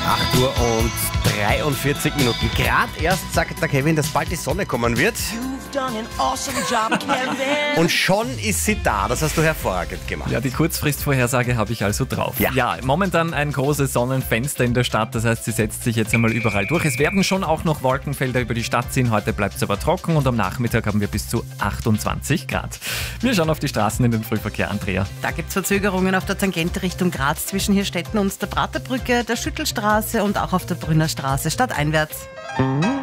8 Uhr und 43 Minuten. Gerade erst sagt der Kevin, dass bald die Sonne kommen wird. Und schon ist sie da. Das hast du hervorragend gemacht. Ja, die Kurzfristvorhersage habe ich also drauf. Ja, momentan ein großes Sonnenfenster in der Stadt. Das heißt, sie setzt sich jetzt einmal überall durch. Es werden schon auch noch Wolkenfelder über die Stadt ziehen. Heute bleibt es aber trocken und am Nachmittag haben wir bis zu 28 Grad. Wir schauen auf die Straßen in den Frühverkehr, Andrea. Da gibt es Verzögerungen auf der Tangente Richtung Graz zwischen Hirstetten und der Praterbrücke, der Schüttelstraße und auch auf der Brünner Straße stadteinwärts.